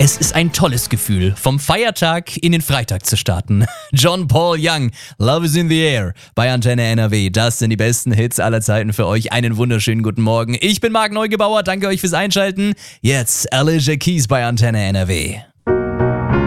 Es ist ein tolles Gefühl, vom Feiertag in den Freitag zu starten. John Paul Young, Love is in the Air bei Antenne NRW. Das sind die besten Hits aller Zeiten für euch. Einen wunderschönen guten Morgen. Ich bin Marc Neugebauer, danke euch fürs Einschalten. Jetzt Alicia Keys bei Antenne NRW.